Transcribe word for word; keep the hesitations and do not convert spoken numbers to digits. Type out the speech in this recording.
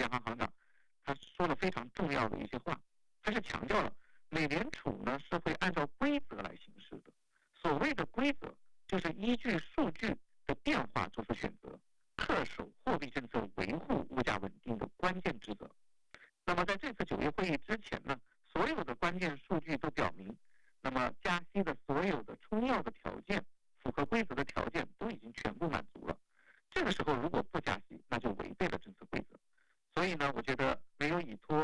央行行长他说了非常重要的一些话，他是强调了美联储呢是会按照规则来行事的。所谓的规则，就是依据数据的变化做出选择，恪守货币政策维护物价稳定的关键职责。那么在这次九月会议之前呢，所有的关键数据都表明，那么加息的所有的充要的条件，符合规则的条件都已经全部满足了。这个时候如果不加息，那就违背了政策规则。所以呢，我觉得没有以托